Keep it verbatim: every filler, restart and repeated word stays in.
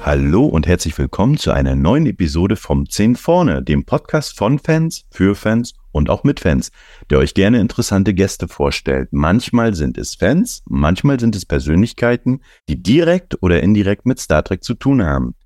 Hallo und herzlich willkommen zu einer neuen Episode vom zehn vorne, dem Podcast von Fans, für Fans und auch mit Fans, der euch gerne interessante Gäste vorstellt. Manchmal sind es Fans, manchmal sind es Persönlichkeiten, die direkt oder indirekt mit Star Trek zu tun haben.